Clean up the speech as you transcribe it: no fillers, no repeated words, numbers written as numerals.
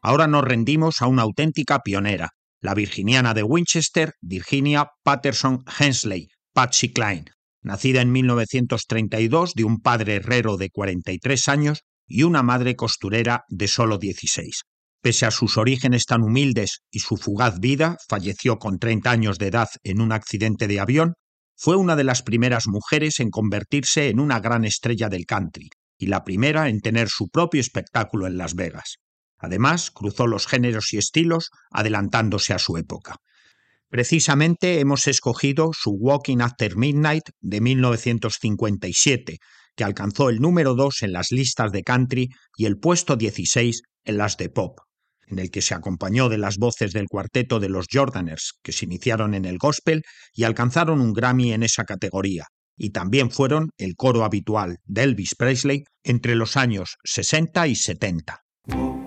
Ahora nos rendimos a una auténtica pionera, la virginiana de Winchester, Virginia Patterson Hensley, Patsy Cline, nacida en 1932 de un padre herrero de 43 años y una madre costurera de solo 16. Pese a sus orígenes tan humildes y su fugaz vida, falleció con 30 años de edad en un accidente de avión, fue una de las primeras mujeres en convertirse en una gran estrella del country y la primera en tener su propio espectáculo en Las Vegas. Además, cruzó los géneros y estilos, adelantándose a su época. Precisamente hemos escogido su Walking After Midnight de 1957, que alcanzó el número 2 en las listas de country y el puesto 16 en las de pop, en el que se acompañó de las voces del cuarteto de los Jordaners, que se iniciaron en el gospel y alcanzaron un Grammy en esa categoría, y también fueron el coro habitual de Elvis Presley entre los años 60 y 70.